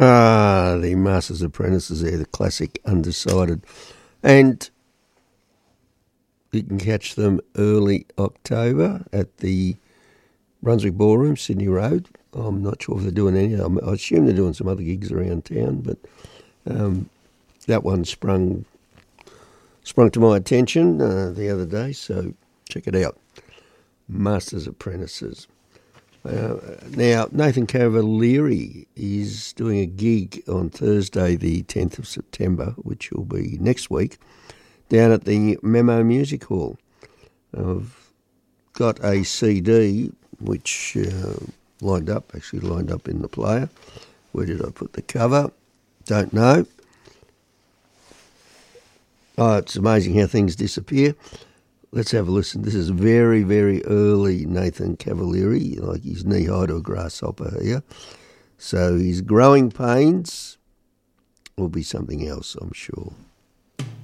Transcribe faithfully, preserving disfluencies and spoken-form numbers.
Ah, the Masters Apprentices there, the classic Undecided. And you can catch them early October at the Brunswick Ballroom, Sydney Road. I'm not sure if they're doing any. I assume they're doing some other gigs around town, but um, that one sprung sprung to my attention uh, the other day, so check it out. Masters Apprentices. Uh, now, Nathan Cavalieri is doing a gig on Thursday, the tenth of September, which will be next week, down at the Memo Music Hall. I've got a C D which uh, lined up, actually lined up in the player. Where did I put the cover? Don't know. Oh, it's amazing how things disappear. Let's have a listen. This is very, very early Nathan Cavalieri, like he's knee-high to a grasshopper here. So his growing pains will be something else, I'm sure.